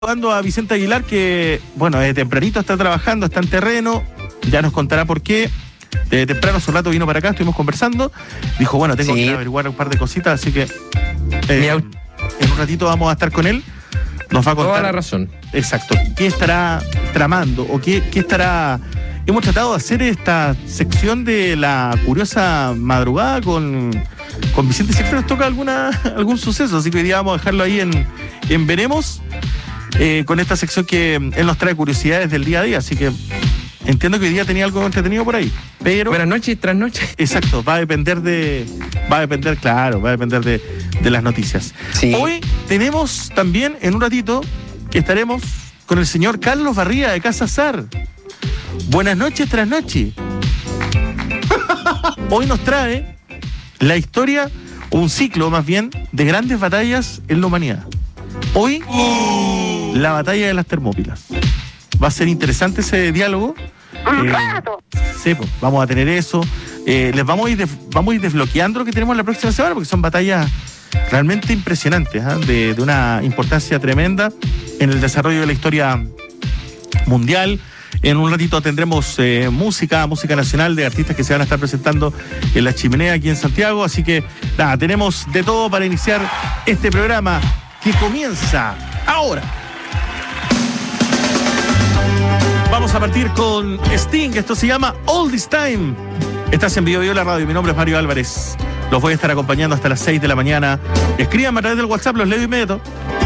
Saludando a Vicente Aguilar, que, bueno, desde tempranito está trabajando, está en terreno, ya nos contará por qué. Desde temprano, hace un rato vino para acá, estuvimos conversando. Dijo, bueno, tengo que averiguar un par de cositas, así que en un ratito vamos a estar con él. Nos va a contar. Toda la razón. Exacto. ¿Qué estará tramando o qué estará...? Hemos tratado de hacer esta sección de la curiosa madrugada con Vicente. Siempre nos toca algún suceso, así que hoy día vamos a dejarlo ahí en Veremos, con esta sección que él nos trae curiosidades del día a día, así que entiendo que hoy día tenía algo entretenido por ahí, pero... Buenas noches y trasnoche. Exacto, va a depender de las noticias. Sí. Hoy tenemos también, en un ratito, que estaremos con el señor Carlos Barría de Casa Sar. Buenas noches, trasnoche. Hoy nos trae la historia, o un ciclo más bien, de grandes batallas en la humanidad. Hoy, la batalla de las Termópilas. Va a ser interesante ese diálogo. Sí, pues, vamos a tener eso. Les vamos a ir desbloqueando lo que tenemos la próxima semana, porque son batallas realmente impresionantes, de una importancia tremenda en el desarrollo de la historia mundial. En un ratito tendremos música nacional de artistas que se van a estar presentando en La Chimenea aquí en Santiago. Así que nada, tenemos de todo para iniciar este programa que comienza ahora. Vamos a partir con Sting. Esto se llama All This Time. Estás en Bio la radio. Mi nombre es Mario Álvarez. Los voy a estar acompañando hasta las 6 de la mañana. Escríbanme a través del WhatsApp, los leo inmediato.